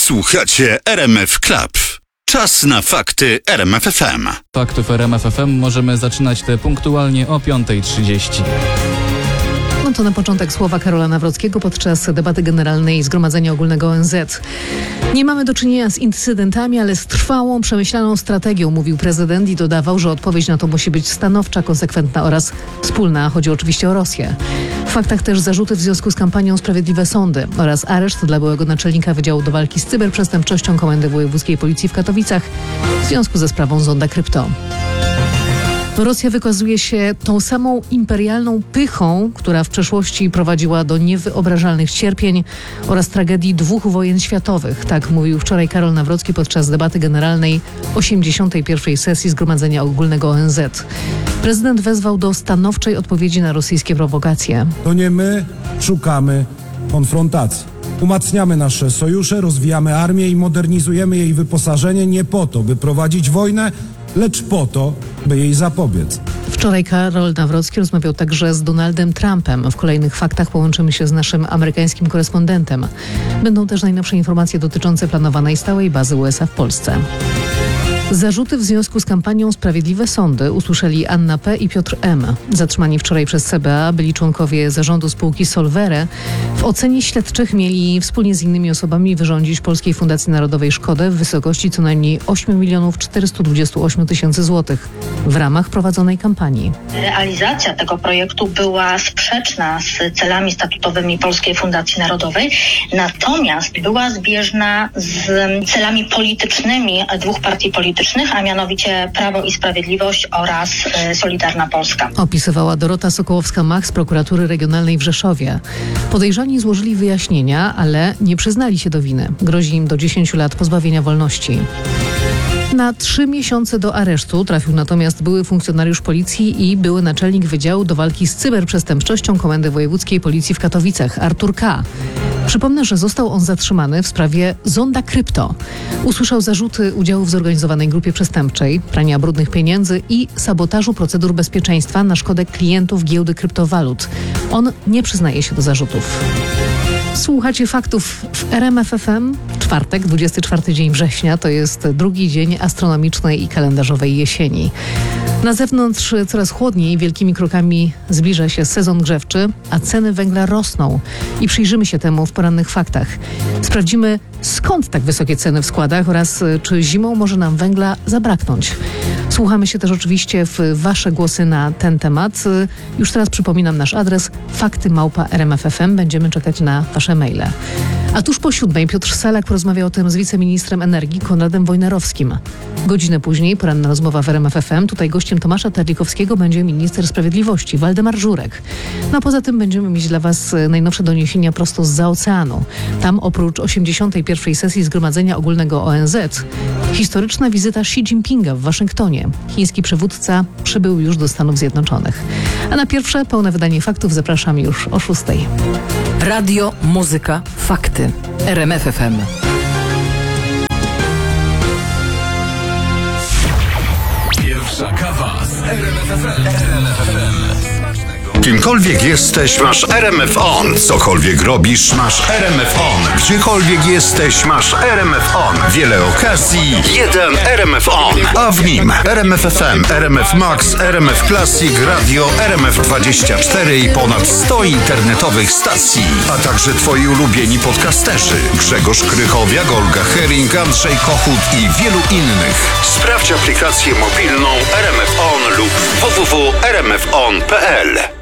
Słuchacie RMF Club. Czas na fakty RMF FM. Faktów RMF FM możemy zaczynać te punktualnie o 5:30. No to na początek słowa Karola Nawrockiego podczas debaty generalnej Zgromadzenia Ogólnego ONZ. Nie mamy do czynienia z incydentami, ale z trwałą, przemyślaną strategią, mówił prezydent i dodawał, że odpowiedź na to musi być stanowcza, konsekwentna oraz wspólna. Chodzi oczywiście o Rosję. W faktach też zarzuty w związku z kampanią Sprawiedliwe Sądy oraz areszt dla byłego naczelnika Wydziału do Walki z Cyberprzestępczością Komendy Wojewódzkiej Policji w Katowicach w związku ze sprawą Zonda Krypto. Rosja wykazuje się tą samą imperialną pychą, która w przeszłości prowadziła do niewyobrażalnych cierpień oraz tragedii 2 wojen światowych. Tak mówił wczoraj Karol Nawrocki podczas debaty generalnej 81. sesji Zgromadzenia Ogólnego ONZ. Prezydent wezwał do stanowczej odpowiedzi na rosyjskie prowokacje. To nie my szukamy konfrontacji. Umacniamy nasze sojusze, rozwijamy armię i modernizujemy jej wyposażenie nie po to, by prowadzić wojnę, lecz po to, by jej zapobiec. Wczoraj Karol Nawrocki rozmawiał także z Donaldem Trumpem. W kolejnych faktach połączymy się z naszym amerykańskim korespondentem. Będą też najnowsze informacje dotyczące planowanej stałej bazy USA w Polsce. Zarzuty w związku z kampanią Sprawiedliwe Sądy usłyszeli Anna P. i Piotr M. Zatrzymani wczoraj przez CBA byli członkowie zarządu spółki Solvere. W ocenie śledczych mieli wspólnie z innymi osobami wyrządzić Polskiej Fundacji Narodowej szkodę w wysokości co najmniej 8 428 000 złotych w ramach prowadzonej kampanii. Realizacja tego projektu była sprzeczna z celami statutowymi Polskiej Fundacji Narodowej, natomiast była zbieżna z celami politycznymi 2 partii politycznych, a mianowicie Prawo i Sprawiedliwość oraz Solidarna Polska. Opisywała Dorota Sokołowska-Mach z prokuratury regionalnej w Rzeszowie. Podejrzani złożyli wyjaśnienia, ale nie przyznali się do winy. Grozi im do 10 lat pozbawienia wolności. Na 3 miesiące do aresztu trafił natomiast były funkcjonariusz policji i były naczelnik Wydziału do Walki z Cyberprzestępczością Komendy Wojewódzkiej Policji w Katowicach, Artur K. Przypomnę, że został on zatrzymany w sprawie Zonda Krypto. Usłyszał zarzuty udziału w zorganizowanej grupie przestępczej, prania brudnych pieniędzy i sabotażu procedur bezpieczeństwa na szkodę klientów giełdy kryptowalut. On nie przyznaje się do zarzutów. Słuchacie faktów w RMF FM. Czwartek, 24 dzień września, to jest drugi dzień astronomicznej i kalendarzowej jesieni. Na zewnątrz coraz chłodniej, wielkimi krokami zbliża się sezon grzewczy, a ceny węgla rosną. I przyjrzymy się temu w porannych faktach. Sprawdzimy, skąd tak wysokie ceny w składach oraz czy zimą może nam węgla zabraknąć. Słuchamy się też oczywiście w Wasze głosy na ten temat. Już teraz przypominam nasz adres fakty@rmf.fm. Będziemy czekać na Wasze maile. A tuż po 7 Piotr Salak porozmawiał o tym z wiceministrem energii Konradem Wojnarowskim. Godzinę później poranna rozmowa w RMF FM. Tutaj gościem Tomasza Terlikowskiego będzie minister sprawiedliwości Waldemar Żurek. No a poza tym będziemy mieć dla Was najnowsze doniesienia prosto zza oceanu. Tam oprócz 81. sesji Zgromadzenia Ogólnego ONZ historyczna wizyta Xi Jinpinga w Waszyngtonie. Chiński przywódca przybył już do Stanów Zjednoczonych. A na pierwsze pełne wydanie faktów zapraszam już o 6. Radio, muzyka, fakty. RMF FM. Pierwsza kawa z RMF FM. Kimkolwiek jesteś, masz RMF On. Cokolwiek robisz, masz RMF On. Gdziekolwiek jesteś, masz RMF On. Wiele okazji, jeden RMF On. A w nim RMF FM, RMF Max, RMF Classic, Radio, RMF24 i ponad 100 internetowych stacji. A także twoi ulubieni podcasterzy. Grzegorz Krychowiak, Olga Hering, Andrzej Kochut i wielu innych. Sprawdź aplikację mobilną RMF On lub www.rmfon.pl.